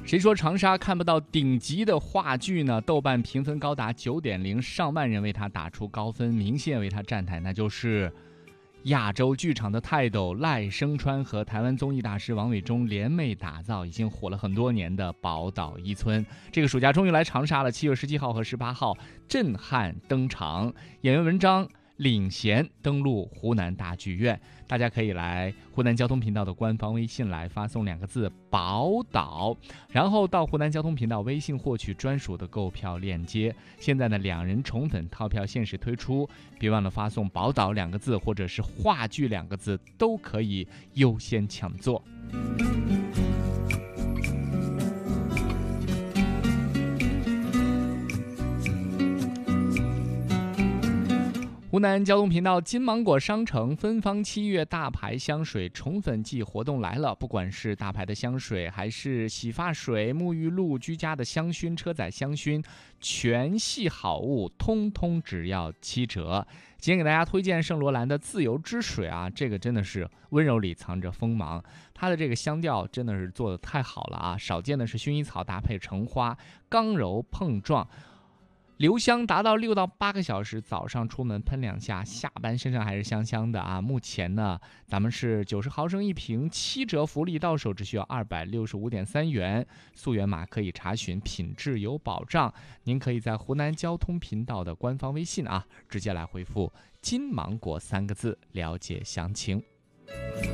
谁说长沙看不到顶级的话剧呢？豆瓣评分高达9.0，上万人为他打出高分，明线为他站台，那就是亚洲剧场的泰斗赖声川和台湾综艺大师王伟忠联袂打造，已经火了很多年的宝岛一村。这个暑假终于来长沙了，7月17号和18号震撼登场，演员文章领衔登陆湖南大剧院。大家可以来湖南交通频道的官方微信来发送2个字宝岛，然后到湖南交通频道微信获取专属的购票链接。现在呢，2人宠粉套票限时推出，别忘了发送宝岛2个字或者是话剧2个字，都可以优先抢座。湖南交通频道金芒果商城芬芳7月大牌香水宠粉季活动来了，不管是大牌的香水，还是洗发水、沐浴露、居家的香薰、车载香薰，全系好物通通只要7折。今天给大家推荐圣罗兰的自由之水啊，这个真的是温柔里藏着锋芒，它的这个香调真的是做得太好了啊！少见的是薰衣草搭配橙花，刚柔碰撞，留香达到6到8个小时，早上出门喷2下，下班身上还是香香的啊！目前呢，咱们是90毫升1瓶，7折福利，到手只需要265.3元，溯源码可以查询，品质有保障。您可以在湖南交通频道的官方微信啊，直接来回复金芒果3个字了解详情。